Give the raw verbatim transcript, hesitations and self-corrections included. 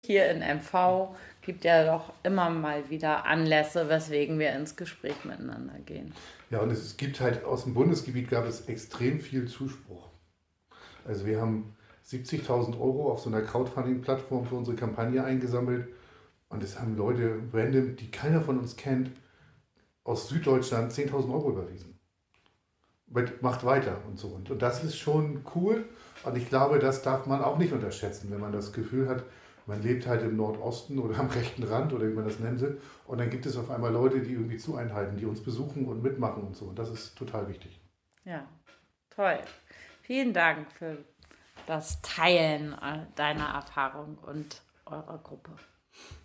hier in M V gibt ja doch immer mal wieder Anlässe, weswegen wir ins Gespräch miteinander gehen. Ja, und es gibt halt, aus dem Bundesgebiet gab es extrem viel Zuspruch. Also wir haben siebzigtausend Euro auf so einer Crowdfunding-Plattform für unsere Kampagne eingesammelt und es haben Leute random, die keiner von uns kennt, aus Süddeutschland zehntausend Euro überwiesen. Macht weiter und so. Und, und das ist schon cool. Und ich glaube, das darf man auch nicht unterschätzen, wenn man das Gefühl hat, man lebt halt im Nordosten oder am rechten Rand oder wie man das nennen will. Und dann gibt es auf einmal Leute, die irgendwie zu einhalten, die uns besuchen und mitmachen und so. Und das ist total wichtig. Ja, toll. Vielen Dank für das Teilen äh, deiner Erfahrung und eurer Gruppe.